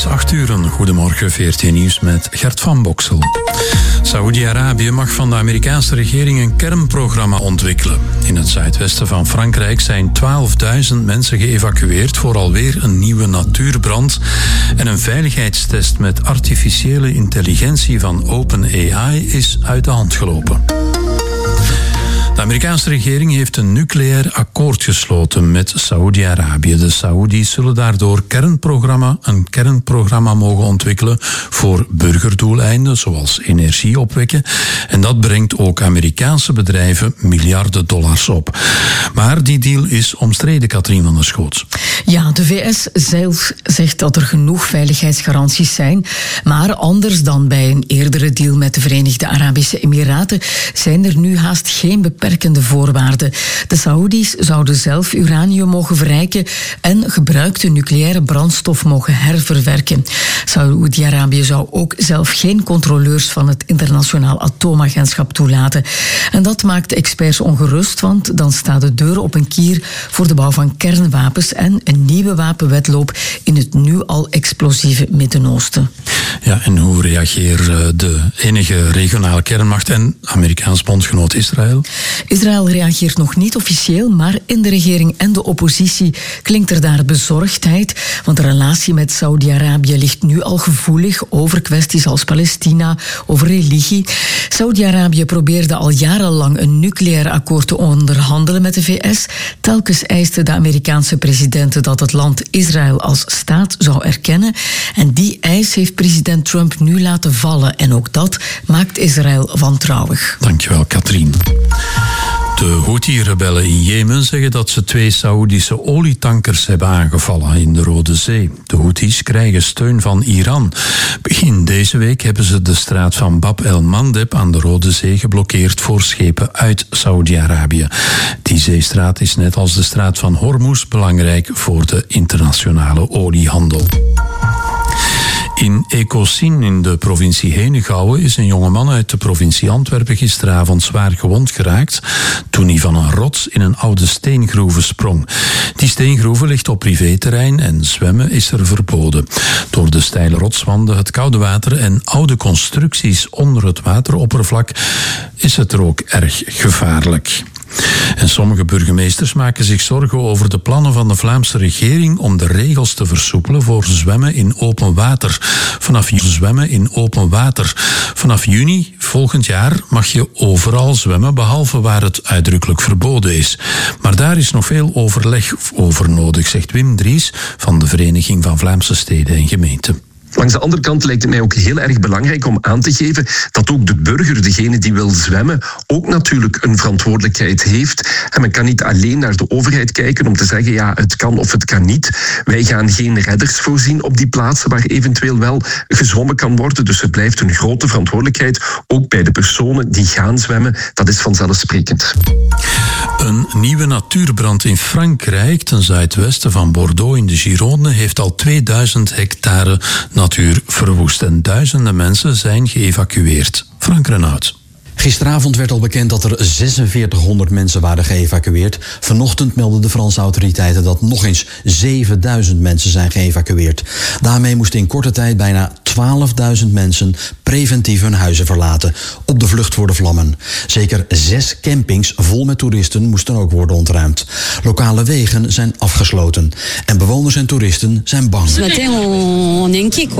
is 8:00. Goedemorgen, VRT Nieuws met Gert van Boksel. Saoedi-Arabië mag van de Amerikaanse regering een kernprogramma ontwikkelen. In het zuidwesten van Frankrijk zijn 12.000 mensen geëvacueerd voor alweer een nieuwe natuurbrand. En een veiligheidstest met artificiële intelligentie van OpenAI is uit de hand gelopen. De Amerikaanse regering heeft een nucleair akkoord gesloten met Saoedi-Arabië. De Saoedi's zullen daardoor een kernprogramma mogen ontwikkelen voor burgerdoeleinden, zoals energie opwekken. En dat brengt ook Amerikaanse bedrijven miljarden dollars op. Maar die deal is omstreden, Katrien van der Schoot. Ja, de VS zelf zegt dat er genoeg veiligheidsgaranties zijn. Maar anders dan bij een eerdere deal met de Verenigde Arabische Emiraten zijn er nu haast geen beperkende voorwaarden. De Saoedi's zouden zelf uranium mogen verrijken en gebruikte nucleaire brandstof mogen herverwerken. Saoedi-Arabië zou ook zelf geen controleurs van het Internationaal Atoomagentschap toelaten. En dat maakt experts ongerust, want dan staat de deur op een kier voor de bouw van kernwapens en een nieuwe wapenwedloop in het nu al explosieve Midden-Oosten. Ja, en hoe reageert de enige regionale kernmacht en Amerikaans bondgenoot Israël? Israël reageert nog niet officieel, maar in de regering en de oppositie klinkt er daar bezorgdheid, want de relatie met Saudi-Arabië ligt nu al gevoelig over kwesties als Palestina, over religie. Saudi-Arabië probeerde al jarenlang een nucleair akkoord te onderhandelen met de VS. Telkens eiste de Amerikaanse president dat het land Israël als staat zou erkennen. En die eis heeft president Trump nu laten vallen. En ook dat maakt Israël wantrouwig. Dankjewel, Katrien. De Houthi-rebellen in Jemen zeggen dat ze 2 Saoedische olietankers hebben aangevallen in de Rode Zee. De Houthis krijgen steun van Iran. Begin deze week hebben ze de straat van Bab el-Mandeb aan de Rode Zee geblokkeerd voor schepen uit Saoedi-Arabië. Die zeestraat is net als de straat van Hormuz belangrijk voor de internationale oliehandel. In Ecosien in de provincie Henegouwen is een jongeman uit de provincie Antwerpen gisteravond zwaar gewond geraakt toen hij van een rots in een oude steengroeve sprong. Die steengroeve ligt op privéterrein en zwemmen is er verboden. Door de steile rotswanden, het koude water en oude constructies onder het wateroppervlak is het er ook erg gevaarlijk. En sommige burgemeesters maken zich zorgen over de plannen van de Vlaamse regering om de regels te versoepelen voor zwemmen in open water. Vanaf juni volgend jaar mag je overal zwemmen, behalve waar het uitdrukkelijk verboden is. Maar daar is nog veel overleg over nodig, zegt Wim Dries van de Vereniging van Vlaamse Steden en Gemeenten. Langs de andere kant lijkt het mij ook heel erg belangrijk om aan te geven dat ook de burger, degene die wil zwemmen, ook natuurlijk een verantwoordelijkheid heeft. En men kan niet alleen naar de overheid kijken om te zeggen ja, het kan of het kan niet. Wij gaan geen redders voorzien op die plaatsen waar eventueel wel gezwommen kan worden. Dus het blijft een grote verantwoordelijkheid, ook bij de personen die gaan zwemmen. Dat is vanzelfsprekend. Een nieuwe natuurbrand in Frankrijk, ten zuidwesten van Bordeaux in de Gironde, heeft al 2000 hectare natuur verwoest en duizenden mensen zijn geëvacueerd. Frank Renaud. Gisteravond werd al bekend dat er 4600 mensen waren geëvacueerd. Vanochtend meldden de Franse autoriteiten dat nog eens 7000 mensen zijn geëvacueerd. Daarmee moesten in korte tijd bijna 12.000 mensen preventief hun huizen verlaten, op de vlucht voor de vlammen. Zeker 6 campings vol met toeristen moesten ook worden ontruimd. Lokale wegen zijn afgesloten en bewoners en toeristen zijn bang.